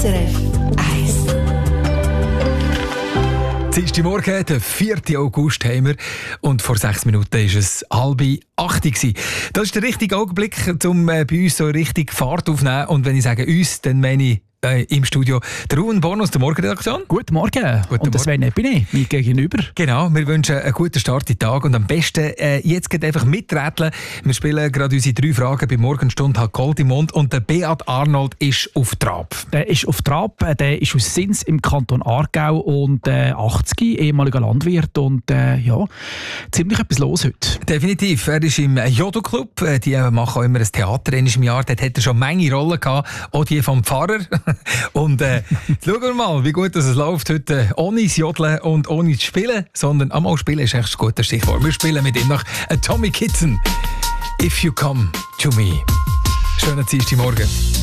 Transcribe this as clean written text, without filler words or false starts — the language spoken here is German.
SRF 1. Dienstagmorgen, den 4. August haben wir und vor 6 Minuten war es 7:30. Das ist der richtige Augenblick, um bei uns so richtig Fahrt aufzunehmen. Und wenn ich sage uns, dann meine ich im Studio der Ruben Born aus der Morgenredaktion. Guten Morgen. Und das bin ich, mir gegenüber. Genau, wir wünschen einen guten Start in den Tag und am besten jetzt geht einfach miträtseln. Wir spielen gerade unsere 3 Fragen bei Morgenstunde hat Gold im Mund und der Beat Arnold ist auf Trab. Der ist auf Trab, der ist aus Sins im Kanton Aargau und 80, ehemaliger Landwirt und ziemlich etwas los heute. Definitiv, er ist im Jodo-Club, die machen auch immer ein Theater im Jahr, dort hat er schon Menge Rollen gehabt, auch die vom Pfarrer. Und schauen wir mal, wie gut es läuft heute, ohne das Jodeln und ohne das Spielen, sondern einmal spielen ist echt ein guter Stichwort. Wir spielen mit ihm nach Tommy Kitson. If You Come To Me. Schönen Dienstagmorgen.